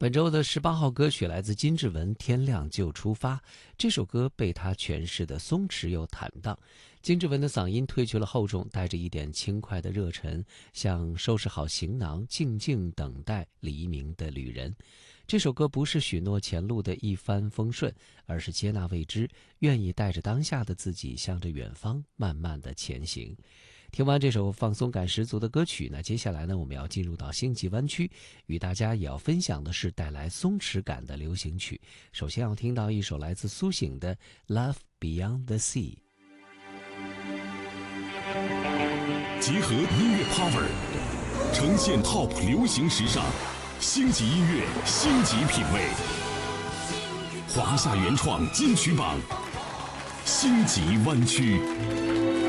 本周的18号歌曲来自金志文，《天亮就出发》。这首歌被他诠释的松弛又坦荡。金志文的嗓音褪去了厚重，带着一点轻快的热忱，像收拾好行囊，静静等待黎明的旅人。这首歌不是许诺前路的一帆风顺，而是接纳未知，愿意带着当下的自己，向着远方慢慢的前行。听完这首放松感十足的歌曲呢，接下来呢，我们要进入到星际湾区，与大家也要分享的是带来松弛感的流行曲。首先要听到一首来自苏醒的《Love Beyond the Sea》。 结合音乐 power， 呈现 top 流行时尚，星级音乐，星级品味。华夏原创金曲榜，星级湾区。